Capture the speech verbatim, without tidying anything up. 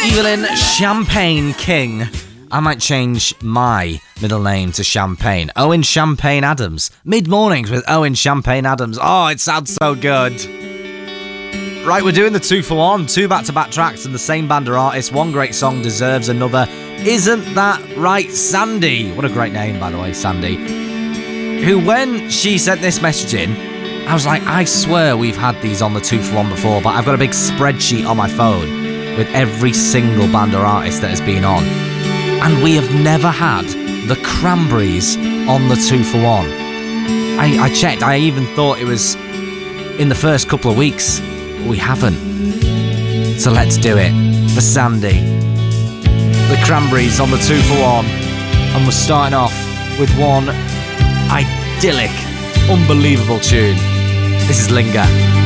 Evelyn Champagne King. I might change my middle name to Champagne. Owen Champagne Adams. Mid-mornings with Owen Champagne Adams. Oh, it sounds so good. Right, we're doing the two for one. Two back-to-back tracks and the same band or artist. One great song deserves another. Isn't that right, Sandy? What a great name, by the way, Sandy. Who, when she sent this message in, I was like, I swear we've had these on the two for one before, but I've got a big spreadsheet on my phone with every single band or artist that has been on. And we have never had the Cranberries on the two for one. I, I checked, I even thought it was in the first couple of weeks. We haven't. So let's do it. For Sandy. The Cranberries on the two for one. And we're starting off with one idyllic, unbelievable tune. This is Linger.